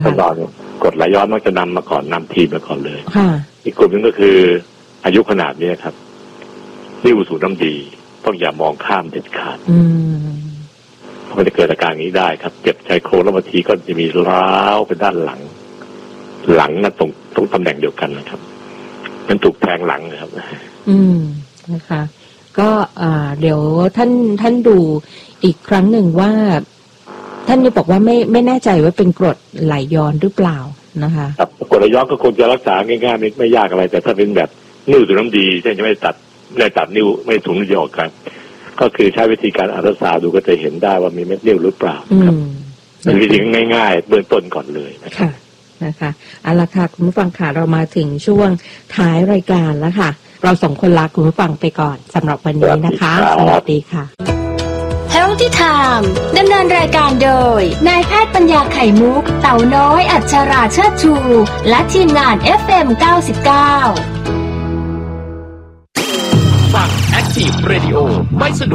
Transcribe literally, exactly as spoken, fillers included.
แน่นอนกรดไหลย้อนมักจะนำมาก่อนนำทีมมาก่อนเลยอีกกลุ่มนึงก็คืออายุขนาดนี้ครับนิ่วสูบน้ำดีต้องอย่ามองข้ามเด็ดขาดเพราะมันจะเกิดอาการนี้ได้ครับเจ็บชายโครงแล้วบางทีก็จะมีร้าวไปด้านหลังหลังนั่นตรงตรงตำแหน่งเดียวกันนะครับมันถูกแทงหลังนะครับอืมนะคะก็อ่าเดี๋ยวท่านท่านดูอีกครั้งหนึ่งว่าท่านจะบอกว่าไม่ไม่แน่ใจว่าเป็นกรดไหลย้อนหรือเปล่านะคะครับกรดไหลย้อนก็คงจะรักษาง่ายๆไม่ไม่ยากอะไรแต่ถ้าเป็นแบบนิ่วสูบน้ำดีเช่นจะไม่ตัดไม่ตัดนิ่วไม่ถุงนิ้วออกกันก็คือใช้วิธีการอัลตราซาวด์ดูก็จะเห็นได้ว่ามีเม็ดนิ่วหรือเปล่าครับเป็นวิธีง่ายๆเบื้องต้นก่อนเลยนะคะนะคะเอาละค่ะคุณผู้ฟังค่ะเรามาถึงช่วงท้ายรายการแล้วค่ะเราส่งคนลาคุณผู้ฟังไปก่อนสำหรับวันนี้นะคะสวัสดีค่ะ Healthy Time ดำเนินรายการโดยนายแพทย์ปัญญาไข่มุกเต่าน้อยอัชราเชิดชูและทีมงาน เอฟ เอ็ม เก้าสิบเก้าฟัง Active Radio ไม่สะดวก